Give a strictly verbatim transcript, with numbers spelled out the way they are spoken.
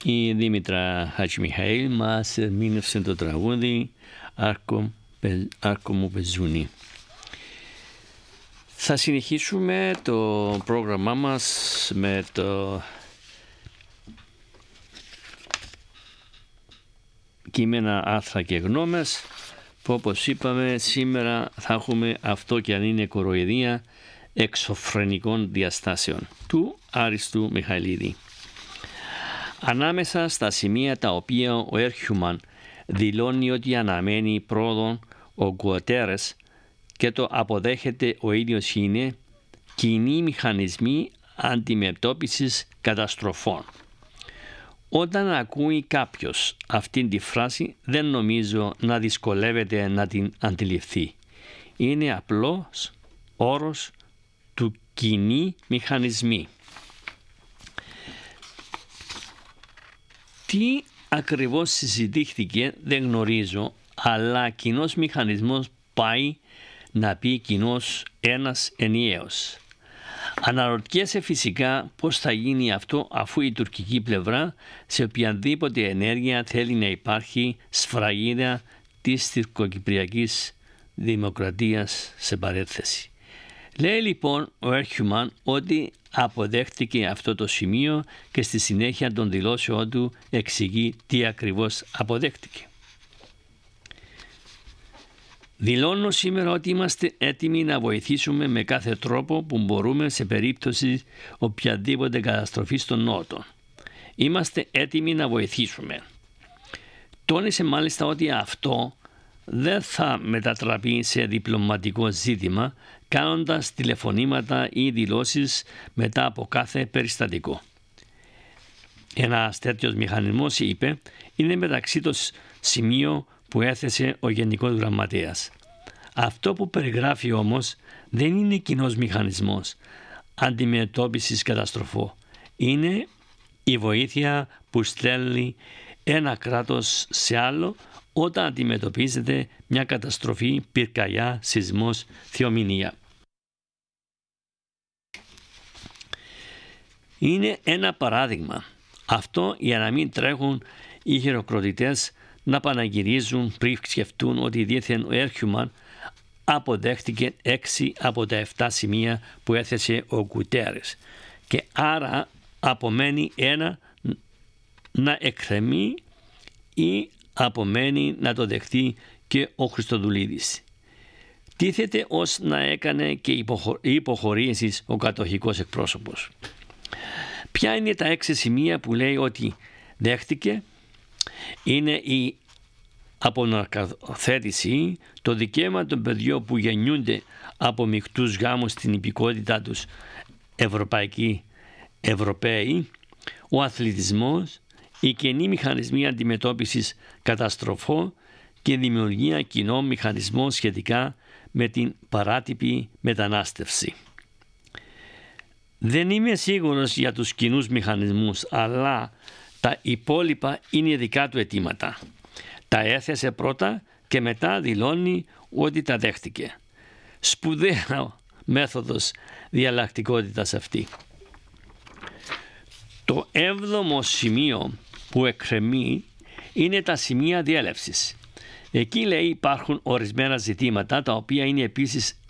Η Δήμητρα Χατζημιχαήλ μας ερμήνευσε το τραγούδι «Άρκο, Άρκο μου πεζούνι». Θα συνεχίσουμε το πρόγραμμά μας με το κείμενα, άρθρα και γνώμες, που όπως είπαμε σήμερα θα έχουμε αυτό και αν είναι κοροϊδία εξωφρενικών διαστάσεων του Άριστου Μιχαηλίδη. Ανάμεσα στα σημεία τα οποία ο Έρχιουμαν δηλώνει ότι αναμένει πρόοδον ο Γκουατέρες και το αποδέχεται ο ίδιος είναι κοινοί μηχανισμοί αντιμετώπισης καταστροφών. Όταν ακούει κάποιος αυτήν τη φράση δεν νομίζω να δυσκολεύεται να την αντιληφθεί. Είναι απλός όρος του κοινοί μηχανισμοί. Τι ακριβώς συζητήθηκε δεν γνωρίζω, αλλά κοινός μηχανισμός πάει να πει κοινός ένας ενιαίος. Αναρωτιέσαι φυσικά πώς θα γίνει αυτό αφού η τουρκική πλευρά σε οποιαδήποτε ενέργεια θέλει να υπάρχει σφραγίδα της τουρκοκυπριακής δημοκρατίας σε παρέθεση. Λέει λοιπόν ο Έρχιουμαν ότι αποδέχτηκε αυτό το σημείο και στη συνέχεια των δηλώσεών του εξηγεί τι ακριβώς αποδέχτηκε. Δηλώνω σήμερα ότι είμαστε έτοιμοι να βοηθήσουμε με κάθε τρόπο που μπορούμε σε περίπτωση οποιαδήποτε καταστροφή στον Νότο. Είμαστε έτοιμοι να βοηθήσουμε. Τόνισε μάλιστα ότι αυτό δεν θα μετατραπεί σε διπλωματικό ζήτημα κάνοντας τηλεφωνήματα ή δηλώσεις μετά από κάθε περιστατικό. Ένας τέτοιος μηχανισμός, είπε, είναι μεταξύ το σημείο που έθεσε ο Γενικός Γραμματέας. Αυτό που περιγράφει όμως δεν είναι κοινός μηχανισμός αντιμετώπισης καταστροφών. Είναι η βοήθεια που στέλνει ένα κράτος σε άλλο όταν αντιμετωπίζεται μια καταστροφή, πυρκαγιά, σεισμός, θεομηνία. Είναι ένα παράδειγμα. Αυτό για να μην τρέχουν οι χειροκροτητές να παναγυρίζουν πριν σκεφτούν ότι δήθεν ο Έρχιουμαν αποδέχτηκε έξι από τα εφτά σημεία που έθεσε ο Γκουατέρες και άρα απομένει ένα να εκκρεμεί ή απομένει να το δεχτεί και ο Χριστοδουλίδης. Τίθεται ως να έκανε και υποχω... υποχωρήσεις ο κατοχικός εκπρόσωπος. Ποια είναι τα έξι σημεία που λέει ότι δέχτηκε? Είναι η αποναρκοθέτηση, το δικαίωμα των παιδιών που γεννιούνται από μεικτούς γάμους στην υπηκότητα τους ευρωπαϊκοί Ευρωπαίοι, ο αθλητισμός, οι κοινοί μηχανισμοί αντιμετώπισης καταστροφών και δημιουργία κοινών μηχανισμών σχετικά με την παράτυπη μετανάστευση. Δεν είμαι σίγουρος για τους κοινούς μηχανισμούς, αλλά τα υπόλοιπα είναι δικά του αιτήματα. Τα έθεσε πρώτα και μετά δηλώνει ότι τα δέχτηκε. Σπουδαία μέθοδος διαλλακτικότητας αυτή. Το έβδομο σημείο που εκκρεμεί είναι τα σημεία διέλευσης. Εκεί λέει υπάρχουν ορισμένα ζητήματα τα οποία είναι επίσης